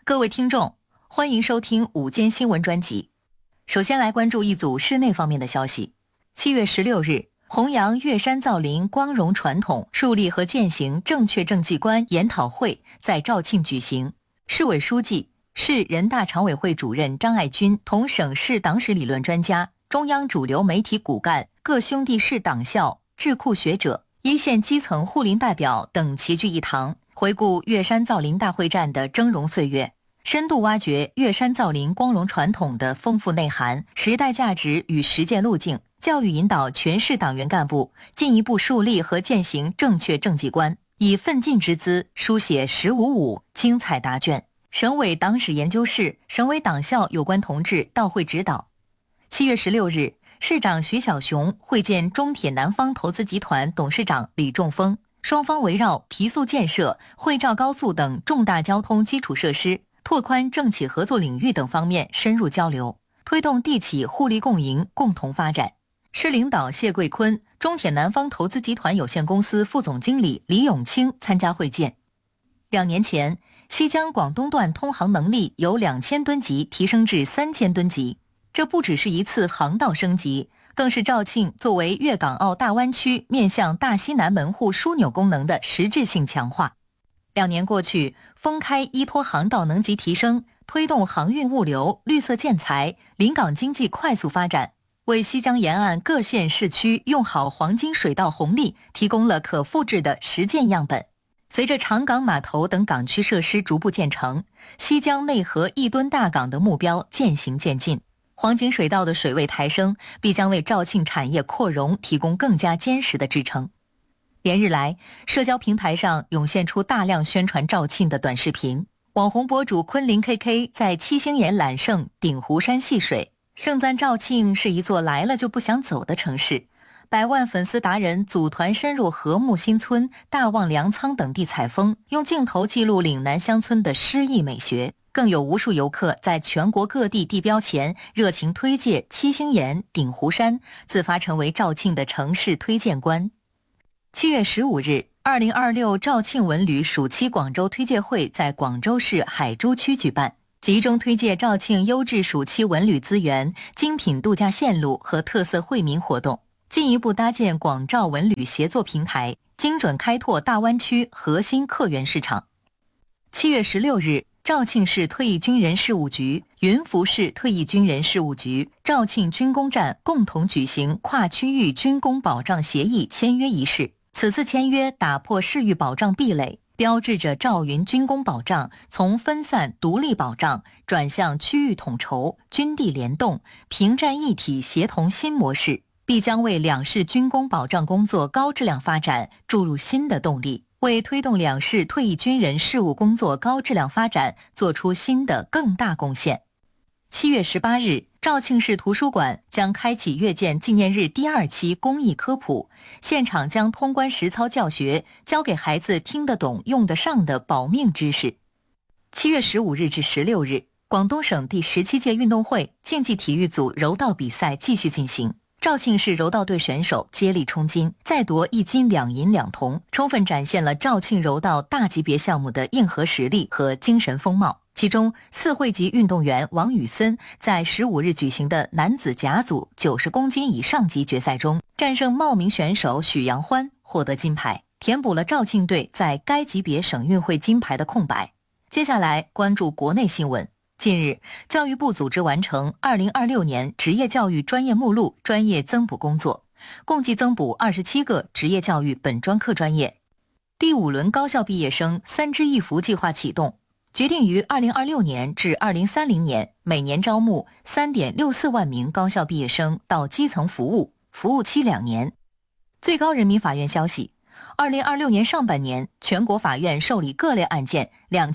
各位听众，欢迎收听午间新闻专辑。首先来关注一组室内方面的消息。7月16日，弘扬岳山造林光荣传统，树立和践行正确政绩观研讨会在肇庆举行。市委书记、市人大常委会主任张爱军同省市党史理论专家、中央主流媒体骨干、各兄弟市党校、智库学者、一线基层护林代表等齐聚一堂，回顾岳山造林大会战的峥嵘岁月，深度挖掘岳山造林光荣传统的丰富内涵、时代价值与实践路径，教育引导全市党员干部进一步树立和践行正确政绩观，以奋进之姿书写“1055”精彩答卷。省委党史研究室、省委党校有关同志到会指导。7月16日，市长徐小雄会见中铁南方投资集团董事长李仲峰，双方围绕提速建设、会兆高速等重大交通基础设施、拓宽政企合作领域等方面深入交流，推动地企互利共赢、共同发展。市领导谢贵坤、中铁南方投资集团有限公司副总经理李永清参加会见。2年前，西江广东段通航能力由2000吨级提升至3000吨级，这不只是一次航道升级，更是肇庆作为粤港澳大湾区面向大西南门户枢纽功能的实质性强化。2年过去，封开依托航道能级提升，推动航运物流、绿色建材、临港经济快速发展，为西江沿岸各县市区用好黄金水道红利提供了可复制的实践样本。随着长港码头等港区设施逐步建成，西江内河1吨大港的目标渐行渐近，黄金水道的水位抬升必将为肇庆产业扩容提供更加坚实的支撑。连日来，社交平台上涌现出大量宣传肇庆的短视频，网红博主昆凌 KK 在七星岩揽胜鼎湖山戏水，盛赞肇庆是一座来了就不想走的城市。100万粉丝达人组团深入和睦新村、大望粮仓等地采风，用镜头记录岭南乡村的诗意美学。更有无数游客在全国各地地标前热情推介七星岩、鼎湖山，自发成为肇庆的城市推荐官。7月15日，2026肇庆文旅暑期广州推介会在广州市海珠区举办，集中推介肇庆优质暑期文旅资源、精品度假线路和特色惠民活动，进一步搭建广肇文旅协作平台，精准开拓大湾区核心客源市场。7月16日，肇庆市退役军人事务局、云浮市退役军人事务局、肇庆军工站共同举行跨区域军工保障协议签约仪式。此次签约打破市域保障壁垒，标志着肇云军工保障从分散独立保障转向区域统筹、军地联动、平战一体协同新模式，必将为两市军工保障工作高质量发展注入新的动力，为推动两市退役军人事务工作高质量发展做出新的更大贡献。7月18日，肇庆市图书馆将开启阅建纪念日第2期公益科普，现场将通关实操教学教给孩子听得懂、用得上的保命知识。7月15日至16日，广东省第17届运动会竞技体育组柔道比赛继续进行。肇庆市柔道队选手接力冲金，再夺1金2银2铜，充分展现了肇庆柔道大级别项目的硬核实力和精神风貌。其中4会级运动员王宇森在15日举行的男子甲组90公斤以上级决赛中，战胜茂名选手许阳欢，获得金牌，填补了肇庆队在该级别省运会金牌的空白。接下来关注国内新闻。近日，教育部组织完成2026年职业教育专业目录专业增补工作，共计增补27个职业教育本专课专业。第5轮高校毕业生3支1扶计划启动，决定于2026年至2030年每年招募 3.64 万名高校毕业生到基层服务，服务期2年。最高人民法院消息，2026年上半年全国法院受理各类案件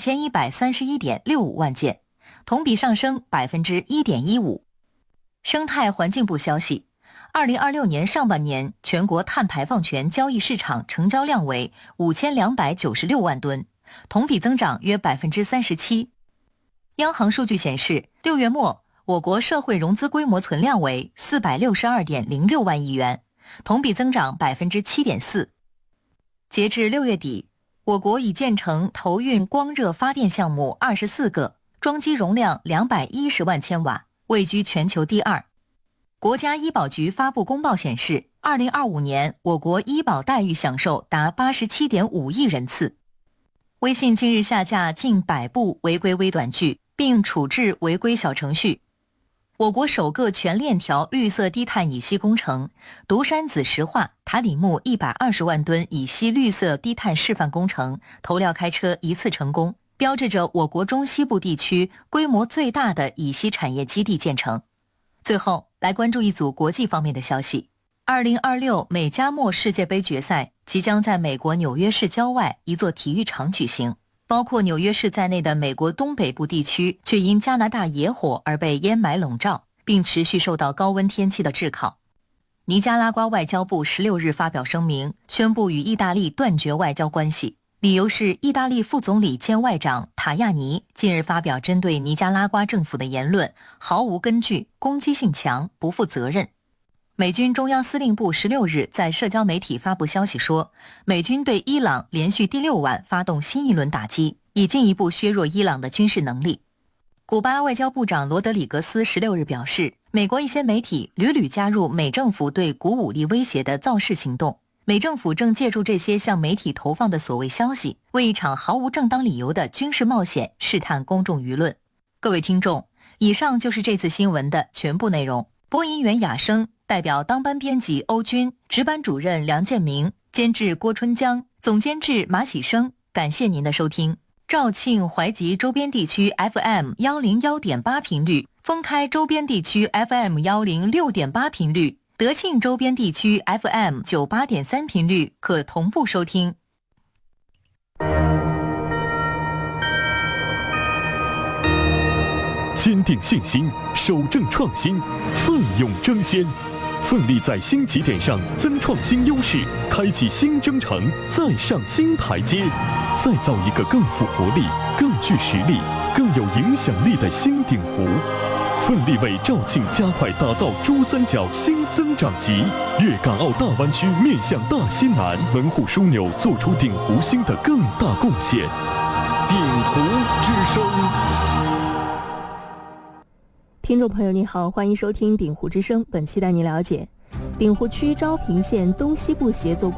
2131.65万件，同比上升 1.15%。 生态环境部消息，2026年上半年全国碳排放权交易市场成交量为5296万吨，同比增长约 37%。 央行数据显示，6月末我国社会融资规模存量为 462.06 万亿元，同比增长 7.4%。 截至6月底，我国已建成投运光热发电项目24个， 装机容量210万千瓦，位居全球第2。国家医保局发布公报显示，2025年我国医保待遇享受达87.5亿人次。微信近日下架近100部违规微短剧，并处置违规小程序。我国首个全链条绿色低碳乙烯工程独山子石化塔里木120万吨乙烯绿色低碳示范工程投料开车一次成功，标志着我国中西部地区规模最大的乙烯产业基地建成。最后来关注一组国际方面的消息。2026美加墨世界杯决赛即将在美国纽约市郊外一座体育场举行，包括纽约市在内的美国东北部地区却因加拿大野火而被烟霾笼罩，并持续受到高温天气的炙烤。尼加拉瓜外交部16日发表声明，宣布与意大利断绝外交关系，理由是意大利副总理兼外长塔亚尼近日发表针对尼加拉瓜政府的言论毫无根据、攻击性强、不负责任。美军中央司令部16日在社交媒体发布消息说，美军对伊朗连续第6晚发动新一轮打击，以进一步削弱伊朗的军事能力。古巴外交部长罗德里格斯16日表示，美国一些媒体屡屡加入美政府对古武力威胁的造势行动，美政府正借助这些向媒体投放的所谓消息，为一场毫无正当理由的军事冒险试探公众舆论。各位听众，以上就是这次新闻的全部内容。播音员雅生，代表当班编辑欧军，值班主任梁建明，监制郭春江，总监制马喜生。感谢您的收听。肇庆怀集周边地区 FM 101.8频率，封开周边地区 FM 106.8频率，德庆周边地区 FM 98.3频率可同步收听。 坚定信心，守正创新，奋勇争先，奋力在新起点上增创新优势，开启新征程，再上新台阶，再造一个更富活力、更具实力、更有影响力的新鼎湖。奋力为肇庆加快打造珠三角新增长极，粤港澳大湾区面向大西南门户枢纽，做出鼎湖新的更大贡献。鼎湖之声。 听众朋友你好，欢迎收听鼎湖之声。本期带您了解鼎湖区昭平县东西部协作